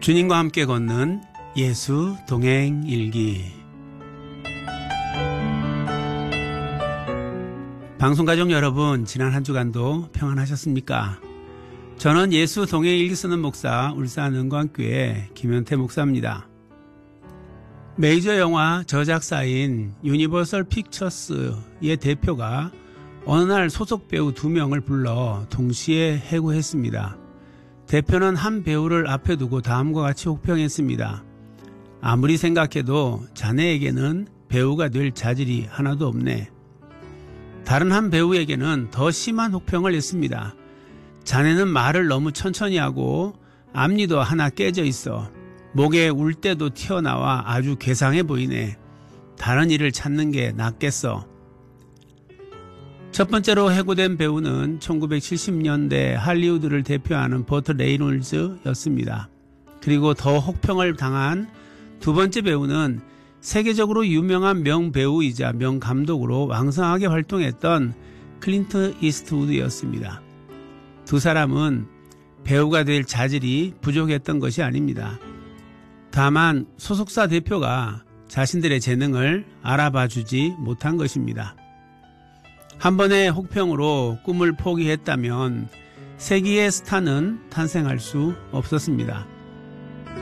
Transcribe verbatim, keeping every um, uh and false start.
주님과 함께 걷는 예수 동행 일기. 방송가족 여러분, 지난 한 주간도 평안하셨습니까? 저는 예수 동행 일기 쓰는 목사, 울산 은광교회 김현태 목사입니다. 메이저 영화 저작사인 유니버설 픽처스의 대표가 어느 날 소속 배우 두 명을 불러 동시에 해고했습니다. 대표는 한 배우를 앞에 두고 다음과 같이 혹평했습니다. 아무리 생각해도 자네에게는 배우가 될 자질이 하나도 없네. 다른 한 배우에게는 더 심한 혹평을 했습니다. 자네는 말을 너무 천천히 하고 앞니도 하나 깨져 있어. 목에 울대도 튀어나와 아주 괴상해 보이네. 다른 일을 찾는 게 낫겠어. 첫 번째로 해고된 배우는 천구백칠십 년대 할리우드를 대표하는 버트 레이놀즈였습니다. 그리고 더 혹평을 당한 두 번째 배우는 세계적으로 유명한 명배우이자 명감독으로 왕성하게 활동했던 클린트 이스트우드였습니다. 두 사람은 배우가 될 자질이 부족했던 것이 아닙니다. 다만 소속사 대표가 자신들의 재능을 알아봐 주지 못한 것입니다. 한 번의 혹평으로 꿈을 포기했다면 세기의 스타는 탄생할 수 없었습니다.